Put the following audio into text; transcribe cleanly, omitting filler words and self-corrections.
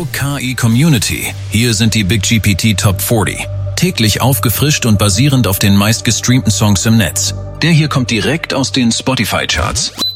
Hallo KI Community, hier sind die Big GPT Top 40. Täglich aufgefrischt und basierend auf den meistgestreamten Songs im Netz. Der hier kommt direkt aus den Spotify-Charts.